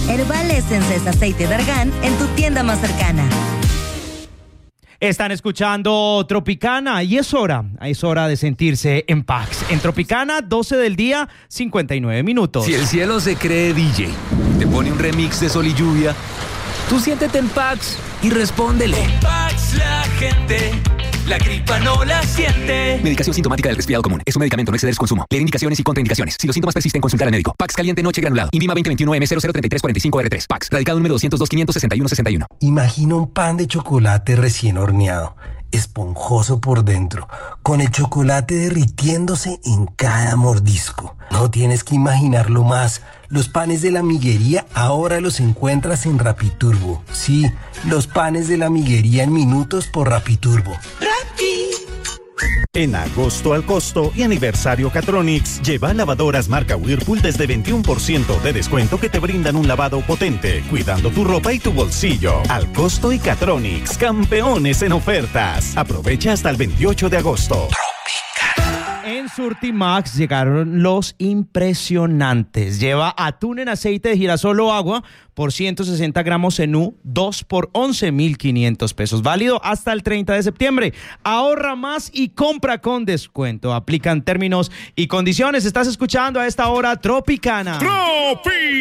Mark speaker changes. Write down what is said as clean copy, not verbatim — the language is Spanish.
Speaker 1: Herbal Essence es aceite de argán en tu tienda más cercana.
Speaker 2: Están escuchando Tropicana y es hora de sentirse en Pax. En Tropicana, 12 del día, 59 minutos.
Speaker 3: Si el cielo se cree DJ, te pone un remix de Sol y Lluvia, tú siéntete en Pax y respóndele.
Speaker 4: En Pax la gente, la gripa no la siente.
Speaker 3: Medicación sintomática del resfriado común. Es un medicamento, no exceder su consumo. Leer indicaciones y contraindicaciones. Si los síntomas persisten, consultar al médico. Pax caliente noche granulado. Invima 2021M003345R3. Pax. Radicado número 202-561-61.
Speaker 5: Imagina un pan de chocolate recién horneado, esponjoso por dentro, con el chocolate derritiéndose en cada mordisco. No tienes que imaginarlo más. Los panes de la Miguería ahora los encuentras en Rapiturbo. Sí, los panes de la Miguería en minutos por Rapiturbo.
Speaker 6: En agosto al costo y aniversario Catronics, lleva lavadoras marca Whirlpool desde 21% de descuento que te brindan un lavado potente, cuidando tu ropa y tu bolsillo. Al costo y Catronics, campeones en ofertas. Aprovecha hasta el 28 de agosto.
Speaker 2: En Surtimax llegaron los impresionantes. Lleva atún en aceite de girasol o agua por 160 gramos en U, 2 por 11,500 pesos. Válido hasta el 30 de septiembre. Ahorra más y compra con descuento. Aplican términos y condiciones. Estás escuchando a esta hora Tropicana.